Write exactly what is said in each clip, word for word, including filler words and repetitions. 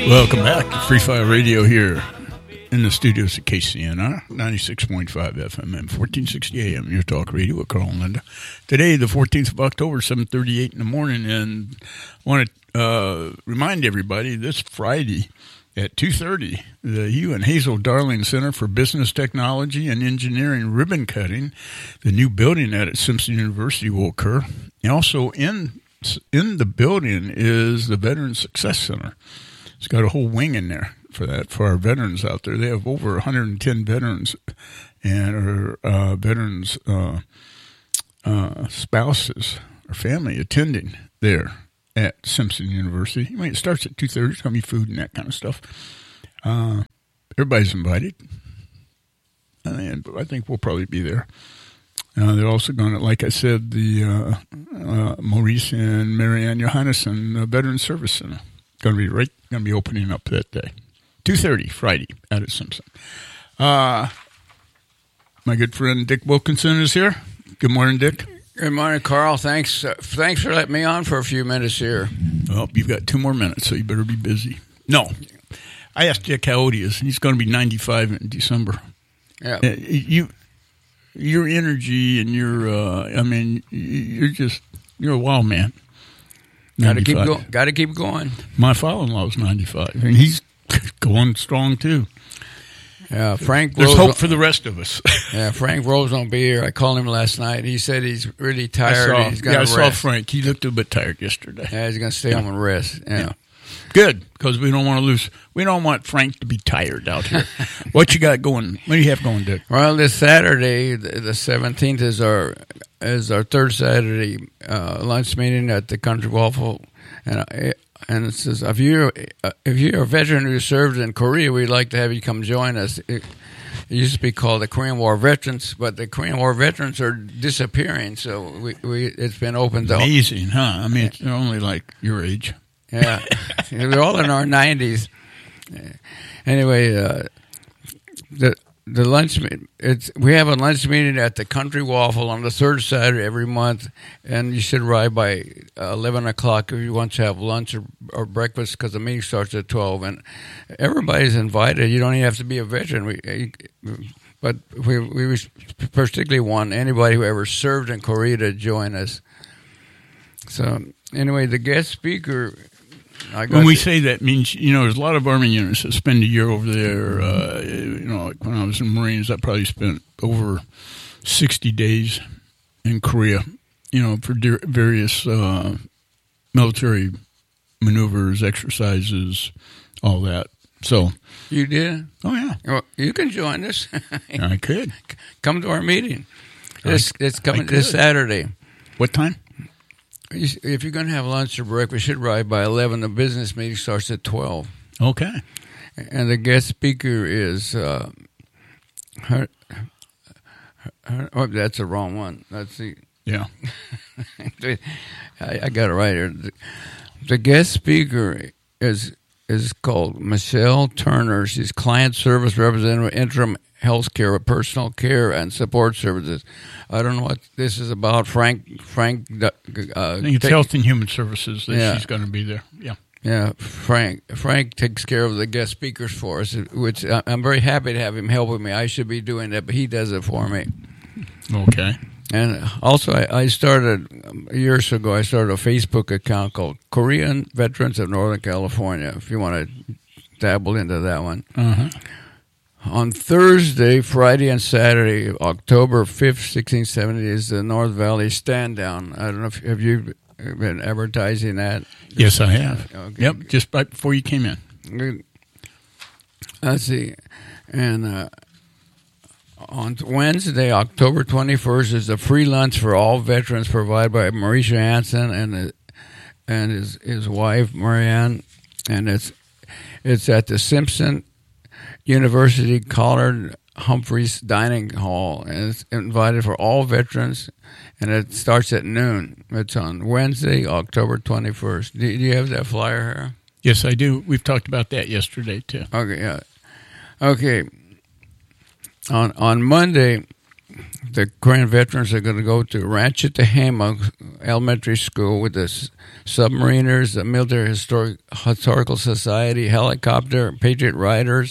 Welcome back to Free Fire Radio here in the studios at K C N R, ninety-six point five F M and fourteen sixty A M, your talk radio with Carl and Linda. Today, the fourteenth of October, seven thirty-eight in the morning, and I want to uh, remind everybody this Friday at two thirty, the Hugh and Hazel Darling Center for Business Technology and Engineering ribbon cutting, the new building at Simpson University will occur. And also in, in the building is the Veterans Success Center. It's got a whole wing in there for that, for our veterans out there. They have over one hundred ten veterans and our uh, veterans' uh, uh, spouses or family attending there at Simpson University. I mean, it starts at two thirty. There's going to be food and that kind of stuff. Uh, everybody's invited. And I think we'll probably be there. Uh, they're also going to, like I said, the uh, uh, Maurice and Marianne Johannesson uh, Veterans Service Center. Going to be right, going to be opening up that day. two thirty, Friday, out at Simpson. Uh, my good friend Dick Wilkinson is here. Good morning, Dick. Good morning, Carl. Thanks uh, thanks for letting me on for a few minutes here. Well, you've got two more minutes, so you better be busy. No. I asked Dick how old he is. He's going to be ninety-five in December. Yeah. Uh, you, your energy and your, uh, I mean, you're just, you're a wild man. Got to keep going. Got to keep going. My father-in-law was ninety-five, and he's going strong too. Yeah, Frank. There's Rose hope for the rest of us. Yeah, Frank Rose won't be here. I called him last night. He said he's really tired. I saw, he's yeah, I rest. saw Frank. He looked a bit tired yesterday. Yeah, he's going to stay yeah. home and rest. Yeah. yeah. Good, because we don't want to lose. We don't want Frank to be tired out here. What you got going? What do you have going, Dick? Well, this Saturday, the seventeenth, is our is our third Saturday uh, lunch meeting at the Country Waffle, and I, and it says if you're if you're a veteran who served in Korea, we'd like to have you come join us. It, It used to be called the Korean War Veterans, but the Korean War Veterans are disappearing, so we, we it's been opened up. Amazing, huh? I mean, yeah. They're only like your age. Yeah. They're all in our nineties. Anyway, uh, the the lunch it's we have a lunch meeting at the Country Waffle on the third Saturday every month, and you should arrive by eleven o'clock if you want to have lunch or, or breakfast, because the meeting starts at twelve, and everybody's invited. You don't even have to be a veteran. We, but we we particularly want anybody who ever served in Korea to join us. So anyway, the guest speaker. I got when we the, say that, means, you know, there's a lot of Army units that spend a year over there. Uh, you know, like when I was in Marines, I probably spent over sixty days in Korea, you know, for de- various uh, military maneuvers, exercises, all that. So you did? Oh, yeah. Well, you can join us. I could. Come to our meeting. It's, I, it's coming this Saturday. What time? If you're going to have lunch or breakfast, you should arrive by eleven. The business meeting starts at twelve. Okay. And the guest speaker is, uh, her, her, oh, that's the wrong one. That's the, yeah. I, I got it right here. The, the guest speaker is is called Michelle Turner. She's client service representative, interim healthcare, personal care, and support services. I don't know what this is about. Frank, Frank. Uh, I think it's take, Health and Human Services that yeah. she's going to be there. Yeah, yeah. Frank, Frank takes care of the guest speakers for us, which I'm very happy to have him helping me. I should be doing that, but he does it for me. Okay. And also, I, I started years ago. I started a Facebook account called Korean Veterans of Northern California. If you want to dabble into that one. Uh-huh. On Thursday, Friday, and Saturday, October fifth, sixteenth, seventeenth, is the North Valley Stand Down. I don't know if have you been advertising that? Yes, I have. Okay. Yep, just right before you came in. Let's see. And uh, on Wednesday, October twenty-first, is a free lunch for all veterans provided by Maurice Johansson and and his his wife, Marianne. And it's it's at the Simpson University Collard Humphreys Dining Hall, and it's invited for all veterans, and it starts at noon. It's on Wednesday, October twenty-first. Do, do you have that flyer here? Yes, I do. We've talked about that yesterday, too. Okay, yeah. Okay. On on Monday, the Korean veterans are going to go to Rancho Tehama Elementary School with the s- submariners, the Military Historic, Historical Society, helicopter, Patriot Riders,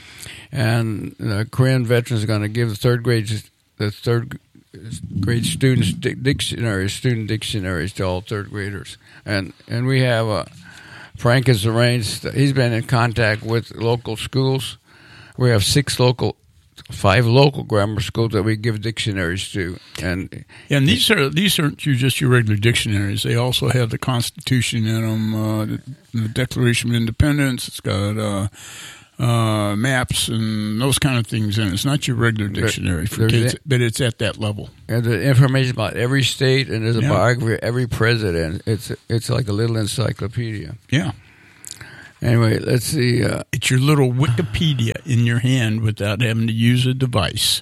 and the Korean veterans are going to give the third grade the third grade students di- dictionaries, student dictionaries to all third graders, and and we have a. Frank has arranged. He's been in contact with local schools. We have six local. Five local grammar schools that we give dictionaries to, and Yeah, and these are these aren't you just your regular dictionaries. They also have the Constitution in them, uh, the, the Declaration of Independence. It's got uh, uh, maps and those kind of things in it. It's not your regular dictionary for There's kids, a- but it's at that level. and the information about every state, and there's a Yeah. biography of every president. It's it's like a little encyclopedia. Yeah, Anyway, let's see. Uh, it's your little Wikipedia in your hand without having to use a device.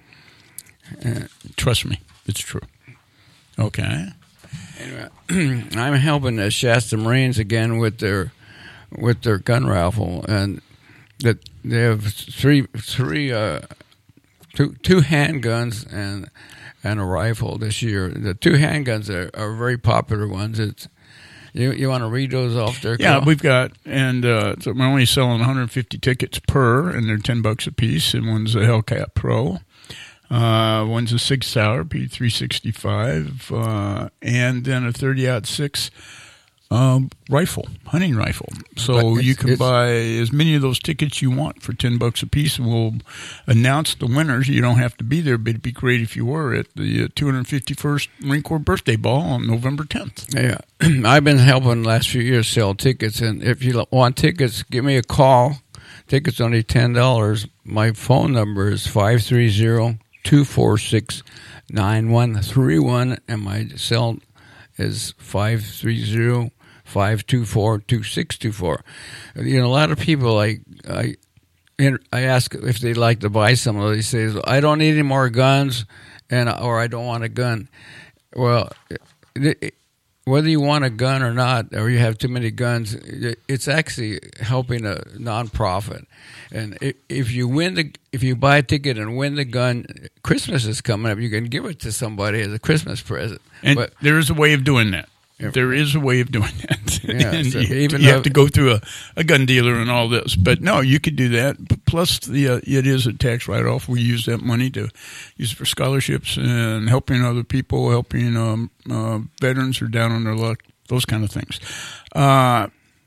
uh, Trust me, it's true. Okay. anyway, I'm helping the Shasta Marines again with their with their gun raffle, and that they have three three uh, two two handguns and and a rifle this year. The two handguns are, are very popular ones. It's you you want to read those off there? Yeah, Carl? we've got, and uh, so we're only selling one hundred fifty tickets per, and they're ten bucks a piece. And one's a Hellcat Pro, uh, one's a Sig Sauer P three sixty-five, uh, and then a thirty aught six um, rifle, hunting rifle. So But you it's- can it's- buy as many of those tickets you want for ten bucks a piece, and we'll announce the winners. You don't have to be there, but it'd be great if you were at the uh, two hundred fifty-first Marine Corps Birthday Ball on November tenth. Yeah, I've been helping the last few years sell tickets, and if you want tickets, give me a call. Tickets only ten dollars. My phone number is five three zero, two four six, nine one three one, and my cell is five three zero, five two four, two six two four. You know, a lot of people, like, I, I ask if they'd like to buy some of these. They say, I don't need any more guns, and or I don't want a gun. Well, it, whether you want a gun or not, or you have too many guns, it's actually helping a nonprofit. And if you win the, if you buy a ticket and win the gun, Christmas is coming up. You can give it to somebody as a Christmas present. And But there is a way of doing that. Yeah. There is a way of doing that. Yeah, and so you, even you though- have to go through a, a gun dealer and all this. But no, you could do that. P- Plus, the uh, it is a tax write-off. We use that money to use it for scholarships and helping other people, helping um, uh, veterans who are down on their luck, those kind of things. Uh,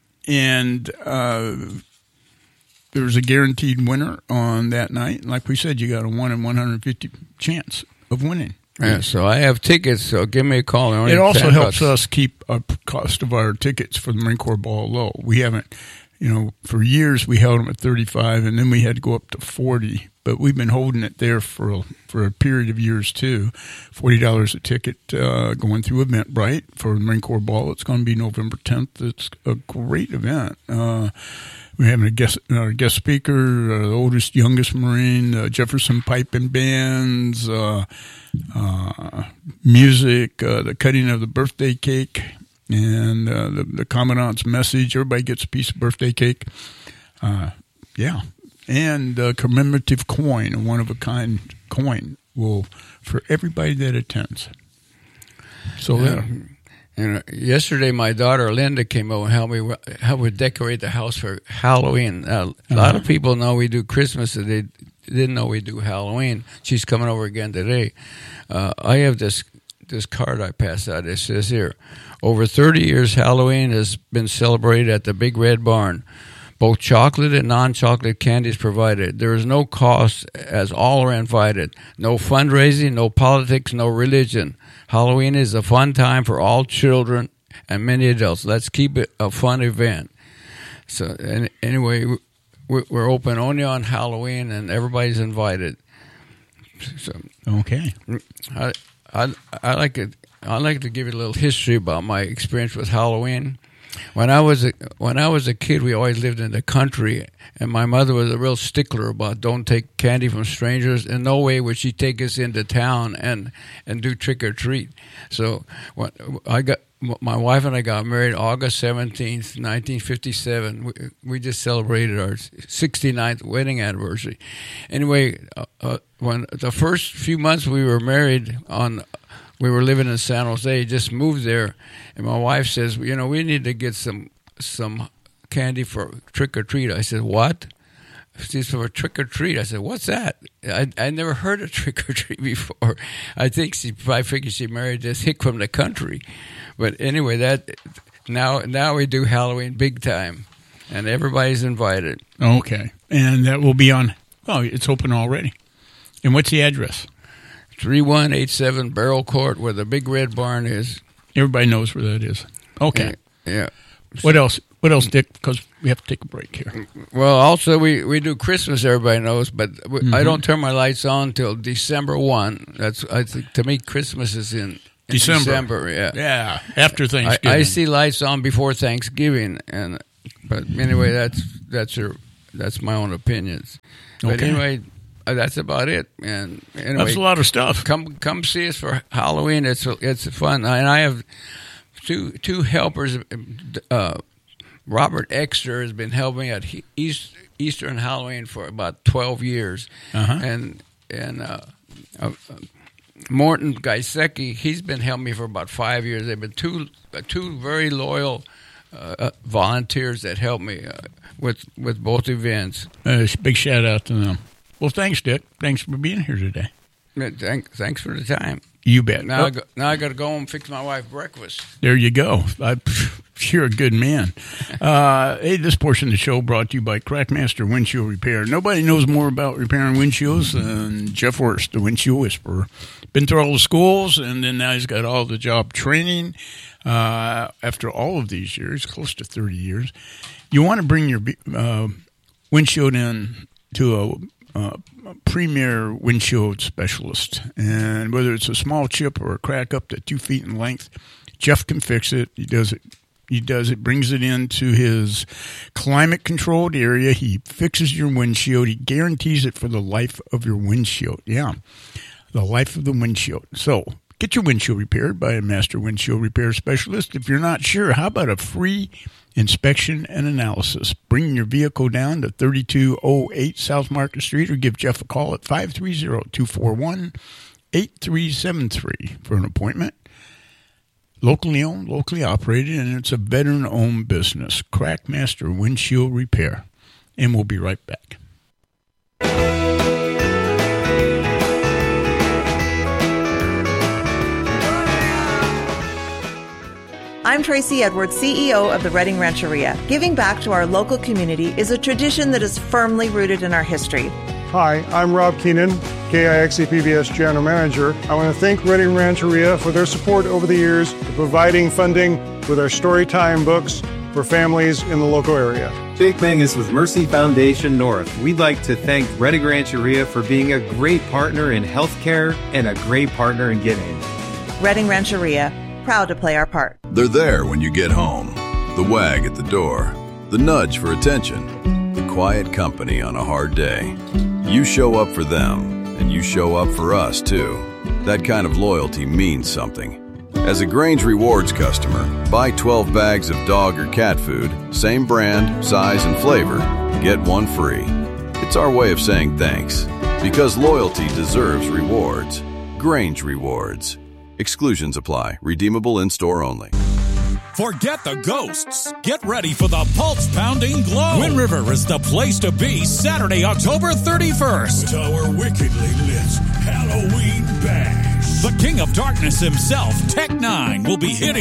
and uh, there's a guaranteed winner on that night. And like we said, you got a one in one hundred fifty chance of winning. yeah, so I have tickets. So give me a call. They're only It also ten helps bucks. us keep our p- cost of our tickets for the Marine Corps Ball low. We haven't, you know, for years we held them at thirty-five, and then we had to go up to forty. But we've been holding it there for a, for a period of years too. Forty dollars a ticket uh, going through Eventbrite for the Marine Corps Ball. It's going to be November tenth. It's a great event. Uh, we're having a guest, our guest speaker, uh, the oldest, youngest Marine, uh, Jefferson Pipe and Bands, uh, uh, music, uh, the cutting of the birthday cake, and uh, the, the Commandant's message. Everybody gets a piece of birthday cake. Uh, yeah. And a commemorative coin, a one-of-a-kind coin, will for everybody that attends. So Yeah. that, And uh, yesterday, my daughter Linda came over and helped me wi- help me decorate the house for Halloween. Uh, a lot of people know we do Christmas, and they didn't know we do Halloween. She's coming over again today. Uh, I have this this card I passed out. It says here, over thirty years, Halloween has been celebrated at the Big Red Barn. Both chocolate and non-chocolate candies provided. There is no cost, as all are invited. No fundraising, no politics, no religion. Halloween is a fun time for all children and many adults. Let's keep it a fun event. So and anyway, we- we're open only on Halloween, and everybody's invited. So okay. I I I like it. I like to give you a little history about my experience with Halloween. When I was a, when I was a kid, we always lived in the country, and my mother was a real stickler about don't take candy from strangers. In no way would she take us into town and, and do trick or treat. So when I got my wife and I got married August seventeenth, nineteen fifty-seven. We, we just celebrated our sixty-ninth wedding anniversary. Anyway, uh, uh, when the first few months we were married, on we were living in San Jose, just moved there, and my wife says, you know, we need to get some some candy for trick or treat. I said, what? She's for a trick or treat. I said, what's that? I I never heard of trick or treat before. I think she probably figured she married this hick from the country. But anyway, that now now we do Halloween big time, and everybody's invited. Okay, and that will be on. Oh, it's open already. And what's the address? Three one eight seven Barrel Court, where the big red barn is. Everybody knows where that is. Okay. Yeah. yeah. What else? What else, Dick? Because we have to take a break here. Well, also we, we do Christmas. Everybody knows, but we, mm-hmm. I don't turn my lights on until December first. That's I think to me Christmas is in, in December. December. Yeah, yeah. After Thanksgiving, I, I see lights on before Thanksgiving, and but anyway, that's that's your that's my own opinions. But okay. anyway, that's about it. And anyway, that's a lot of stuff. Come come see us for Halloween. It's it's fun, and I have two two helpers. Uh, Robert Exter has been helping at East, Easter and Halloween for about twelve years, uh-huh. and and uh, uh, Morton Gaisecki, he's been helping me for about five years. They've been two uh, two very loyal uh, volunteers that help me uh, with with both events. Uh, big shout out to them. Well, thanks, Dick. Thanks for being here today. Thanks, thanks for the time. You bet. Now, oh. I go, now I got to go home and fix my wife breakfast. There you go. I, you're a good man. Uh, hey, this portion of the show brought to you by Crackmaster Windshield Repair. Nobody knows more about repairing windshields than Jeff Worst, the Windshield Whisperer. Been through all the schools, and then now he's got all the job training. Uh, after all of these years, close to thirty years, you want to bring your uh, windshield in to a Uh, premier windshield specialist, and whether it's a small chip or a crack up to two feet in length, Jeff can fix it. He does it. He does it. Brings it into his climate-controlled area. He fixes your windshield. He guarantees it for the life of your windshield. Yeah, the life of the windshield. So get your windshield repaired by a master windshield repair specialist. If you're not sure, how about a free inspection and analysis? Bring your vehicle down to thirty-two oh eight South Market Street, or give Jeff a call at five three zero, two four one, eight three seven three for an appointment. Locally owned, locally operated, and it's a veteran-owned business. Crackmaster Windshield Repair. And we'll be right back. I'm Tracy Edwards, C E O of the Redding Rancheria. Giving back to our local community is a tradition that is firmly rooted in our history. Hi, I'm Rob Keenan, K I X A P B S General Manager. I want to thank Redding Rancheria for their support over the years, providing funding with our Storytime books for families in the local area. Jake Mangus with Mercy Foundation North. We'd like to thank Redding Rancheria for being a great partner in healthcare and a great partner in giving. Redding Rancheria, proud to play our part. They're there when you get home. The wag at the door. The nudge for attention. The quiet company on a hard day. You show up for them, and you show up for us, too. That kind of loyalty means something. As a Grange Rewards customer, buy twelve bags of dog or cat food, same brand, size, and flavor, get one free. It's our way of saying thanks, because loyalty deserves rewards. Grange Rewards. Exclusions apply. Redeemable in-store only. Forget the ghosts. Get ready for the pulse-pounding glow. Wind River is the place to be Saturday, October thirty-first. With our wickedly lit Halloween bash. The King of Darkness himself, Tech Nine, will be hitting